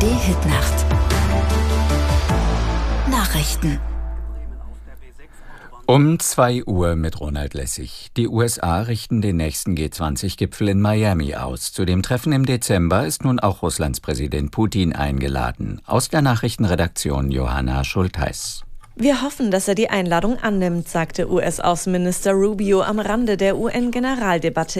ARD-Hitnacht. Nachrichten. Um 2 Uhr mit Ronald Lessig. Die USA richten den nächsten G20-Gipfel in Miami aus. Zu dem Treffen im Dezember ist nun auch Russlands Präsident Putin eingeladen. Aus der Nachrichtenredaktion Johanna Schultheiß. Wir hoffen, dass er die Einladung annimmt, sagte US-Außenminister Rubio am Rande der UN-Generaldebatte